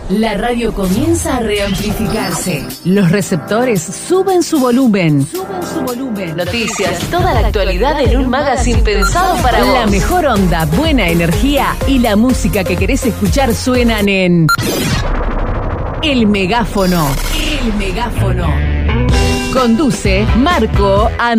La radio comienza a reamplificarse. Los receptores suben su volumen. Noticias, toda la actualidad en un magazine pensado para vos. La mejor onda, buena energía y la música que querés escuchar suenan en El Megáfono. El Megáfono. Conduce Marco Andrés.